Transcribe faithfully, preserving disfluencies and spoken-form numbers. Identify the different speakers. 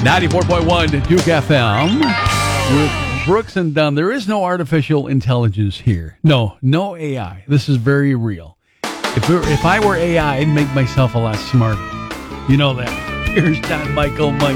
Speaker 1: ninety-four point one Duke F M with Brooks and Dunn. There is no artificial intelligence here. No, no A I. This is very real. If we were, if I were A I, I'd make myself a lot smarter. You know that. Here's John Michael Mike.